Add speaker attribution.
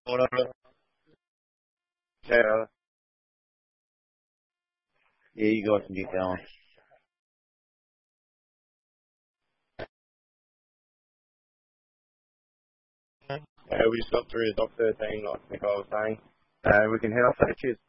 Speaker 1: Whatever. Yeah, you guys can get going. We just got through the top 13, like Nicole was saying. We can head off. Cheers.